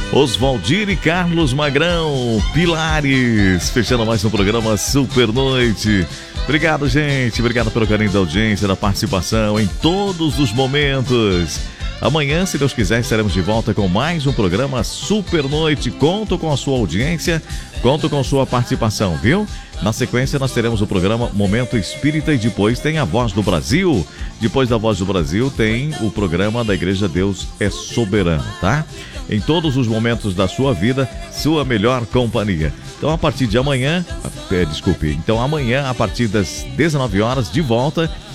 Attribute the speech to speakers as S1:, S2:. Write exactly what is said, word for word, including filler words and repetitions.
S1: Oswaldir e Carlos Magrão, Pilares, fechando mais um programa Super Noite. Obrigado, gente. Obrigado pelo carinho da audiência, da participação em todos os momentos. Amanhã, se Deus quiser, estaremos de volta com mais um programa Super Noite. Conto com a sua audiência, conto com sua participação, viu? Na sequência, nós teremos o programa Momento Espírita e depois tem a Voz do Brasil. Depois da Voz do Brasil, tem o programa da Igreja Deus é Soberano, tá? Em todos os momentos da sua vida, sua melhor companhia. Então, a partir de amanhã, é, desculpe, então amanhã, a partir das dezenove horas, de volta